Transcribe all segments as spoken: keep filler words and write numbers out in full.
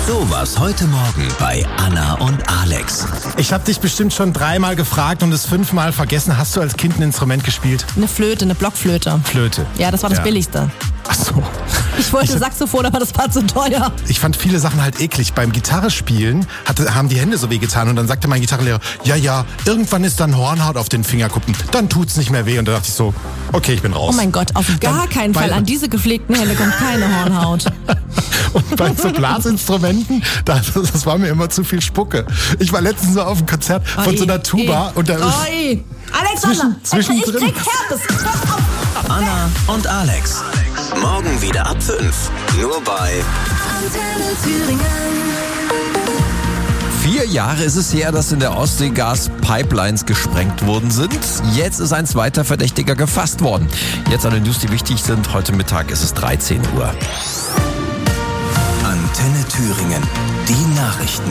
Sowas heute Morgen bei Anna und Alex. Ich habe dich bestimmt schon dreimal gefragt und es fünfmal vergessen. Hast du als Kind ein Instrument gespielt? Eine Flöte, eine Blockflöte. Flöte. Ja, das war das Ja. Billigste. Ach so. Ich wollte Ich- Saxophon, aber das war zu teuer. Ich fand viele Sachen halt eklig. Beim Gitarrespielen hatte, haben die Hände so weh getan und dann sagte mein Gitarrenlehrer, ja, ja, irgendwann ist dann Hornhaut auf den Fingerkuppen. Dann tut's nicht mehr weh. Und da dachte ich so, okay, ich bin raus. Oh mein Gott, auf gar Dann- keinen Fall. weil- An diese gepflegten Hände kommt keine Hornhaut. Und bei so Blasinstrumenten, das, das war mir immer zu viel Spucke. Ich war letztens so auf einem Konzert von Oi, so einer Tuba oi, und da oi. Alexander, Zwischen- ich zwischendrin. krieg Herpes. Hör auf. Anna und Alex. Morgen wieder ab fünf. Nur bei Vier Jahre ist es her, dass in der Ostsee Gaspipelines gesprengt worden sind. Jetzt ist ein zweiter Verdächtiger gefasst worden. Jetzt alle News, die wichtig sind. Heute Mittag ist es dreizehn Uhr. Antenne Thüringen. Die Nachrichten.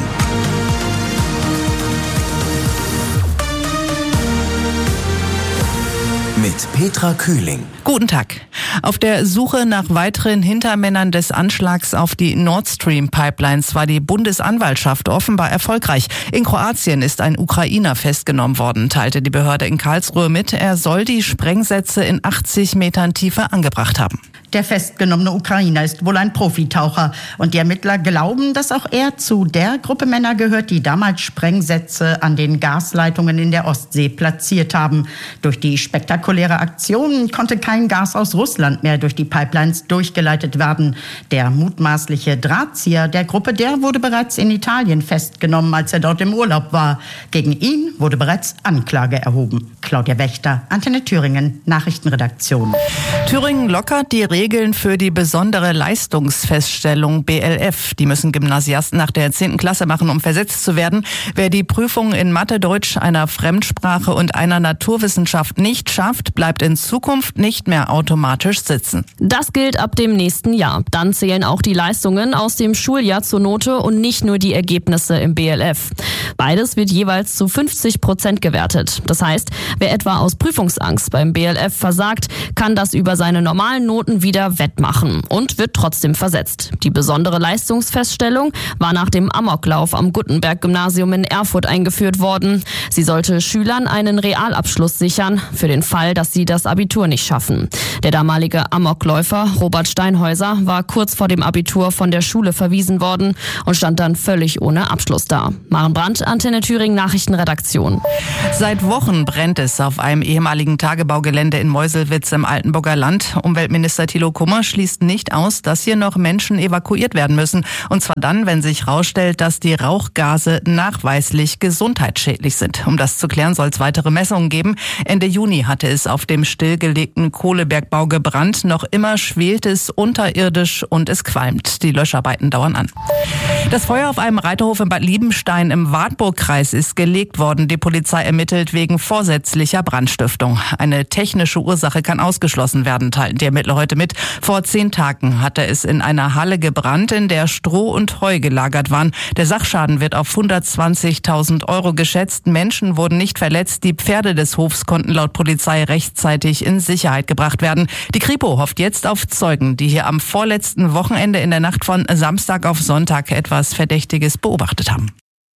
Mit Petra Kühling. Guten Tag. Auf der Suche nach weiteren Hintermännern des Anschlags auf die Nord Stream Pipelines war die Bundesanwaltschaft offenbar erfolgreich. In Kroatien ist ein Ukrainer festgenommen worden, teilte die Behörde in Karlsruhe mit. Er soll die Sprengsätze in achtzig Metern Tiefe angebracht haben. Der festgenommene Ukrainer ist wohl ein Profitaucher und die Ermittler glauben, dass auch er zu der Gruppe Männer gehört, die damals Sprengsätze an den Gasleitungen in der Ostsee platziert haben. Durch die spektakuläre Aktion konnte kein Gas aus Russland mehr durch die Pipelines durchgeleitet werden. Der mutmaßliche Drahtzieher der Gruppe, der wurde bereits in Italien festgenommen, als er dort im Urlaub war. Gegen ihn wurde bereits Anklage erhoben. Claudia Wächter, Antenne Thüringen, Nachrichtenredaktion. Thüringen lockert die Regeln für die besondere Leistungsfeststellung B L F. Die müssen Gymnasiasten nach der zehnten Klasse machen, um versetzt zu werden. Wer die Prüfung in Mathe, Deutsch, einer Fremdsprache und einer Naturwissenschaft nicht schafft, bleibt in Zukunft nicht mehr automatisch sitzen. Das gilt ab dem nächsten Jahr. Dann zählen auch die Leistungen aus dem Schuljahr zur Note und nicht nur die Ergebnisse im B L F. Beides wird jeweils zu fünfzig Prozent gewertet. Das heißt, wer etwa aus Prüfungsangst beim B L F versagt, kann das über seine normalen Noten wieder wettmachen und wird trotzdem versetzt. Die besondere Leistungsfeststellung war nach dem Amoklauf am Gutenberg-Gymnasium in Erfurt eingeführt worden. Sie sollte Schülern einen Realabschluss sichern, für den Fall, dass sie das Abitur nicht schaffen. Der damalige Amokläufer Robert Steinhäuser war kurz vor dem Abitur von der Schule verwiesen worden und stand dann völlig ohne Abschluss da. Maren Brandt, Antenne Thüringen Nachrichtenredaktion. Seit Wochen brennt es auf einem ehemaligen Tagebaugelände in Meuselwitz im Altenburger Land. Umweltminister Thilo Kummer schließt nicht aus, dass hier noch Menschen evakuiert werden müssen. Und zwar dann, wenn sich herausstellt, dass die Rauchgase nachweislich gesundheitsschädlich sind. Um das zu klären, soll es weitere Messungen geben. Ende Juni hatte es auf dem stillgelegten Kohlebergbau gebrannt. Noch immer schwelt es unterirdisch und es qualmt. Die Löscharbeiten dauern an. Das Feuer auf einem Reiterhof in Bad Liebenstein im Wartburgkreis ist gelegt worden. Die Polizei ermittelt wegen vorsätzlicher Brandstiftung. Eine technische Ursache kann ausgeschlossen werden, teilten die Ermittler heute mit. Vor zehn Tagen hatte es in einer Halle gebrannt, in der Stroh und Heu gelagert waren. Der Sachschaden wird auf hundertzwanzigtausend Euro geschätzt. Menschen wurden nicht verletzt. Die Pferde des Hofs konnten laut Polizei rechtzeitig in Sicherheit gebracht werden. Die Kripo hofft jetzt auf Zeugen, die hier am vorletzten Wochenende in der Nacht von Samstag auf Sonntag etwas Verdächtiges beobachtet haben.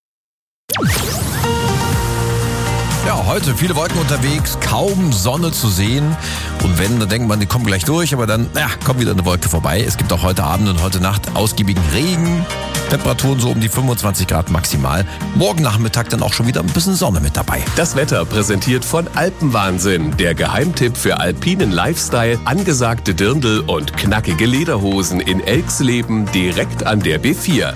Ja, heute viele Wolken unterwegs, kaum Sonne zu sehen. Und wenn, dann denkt man, die kommen gleich durch, aber dann ja, kommt wieder eine Wolke vorbei. Es gibt auch heute Abend und heute Nacht ausgiebigen Regen. Temperaturen so um die fünfundzwanzig Grad maximal. Morgen Nachmittag dann auch schon wieder ein bisschen Sonne mit dabei. Das Wetter präsentiert von Alpenwahnsinn, der Geheimtipp für alpinen Lifestyle, angesagte Dirndl und knackige Lederhosen in Elxleben direkt an der B vier.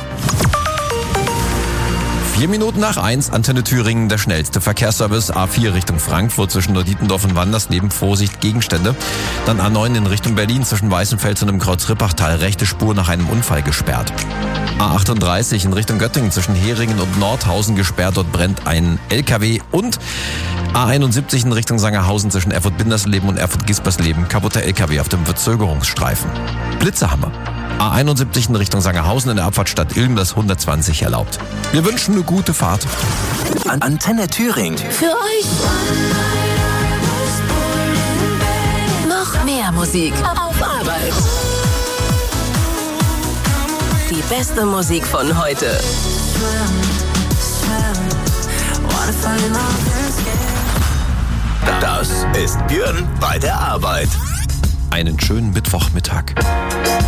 Vier Minuten nach eins, Antenne Thüringen, der schnellste Verkehrsservice. A vier Richtung Frankfurt zwischen Neudietendorf und Wandersneben, Vorsicht, Gegenstände. Dann A neun in Richtung Berlin zwischen Weißenfels und dem Kreuz Rippachtal, rechte Spur nach einem Unfall gesperrt. A achtunddreißig in Richtung Göttingen zwischen Heringen und Nordhausen gesperrt, dort brennt ein L K W. Und A einundsiebzig in Richtung Sangerhausen zwischen Erfurt-Bindersleben und Erfurt-Gispersleben, kaputter L K W auf dem Verzögerungsstreifen. Blitzerhammer. A einundsiebzig in Richtung Sangerhausen in der Abfahrtstadt Ilm, das hundertzwanzig erlaubt. Wir wünschen eine gute Fahrt. An Antenne Thüringen. Für euch noch mehr Musik auf Arbeit. die beste Musik von heute. Das ist Björn bei der Arbeit. Einen schönen Mittwochmittag.